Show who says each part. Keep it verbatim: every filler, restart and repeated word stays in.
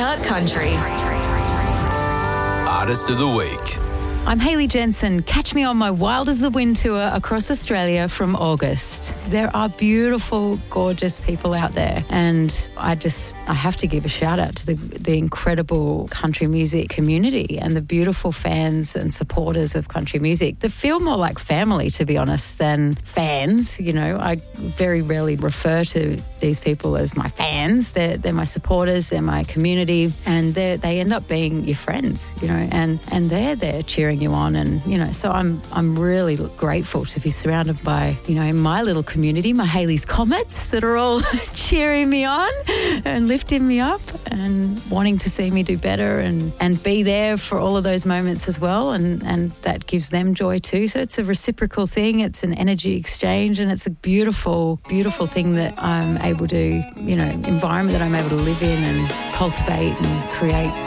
Speaker 1: Talk Country.
Speaker 2: Artist of the Week.
Speaker 3: I'm Hayley Jensen. Catch me on my Wild as the Wind tour across Australia from August. There are beautiful, gorgeous people out there, and I just, I have to give a shout out to the, the incredible country music community and the beautiful fans and supporters of country music that feel more like family, to be honest, than fans. You know, I very rarely refer to these people as my fans. They're, they're my supporters, they're my community, and they they end up being your friends, you know, and, and they're there cheering you on. And, you know, so I'm I'm really grateful to be surrounded by, you know, my little community, my Hayley's Comets, that are all cheering me on and lifting me up and wanting to see me do better and, and be there for all of those moments as well. And, and that gives them joy too. So it's a reciprocal thing. It's an energy exchange, and it's a beautiful, beautiful thing that I'm able to, you know, environment that I'm able to live in and cultivate and create.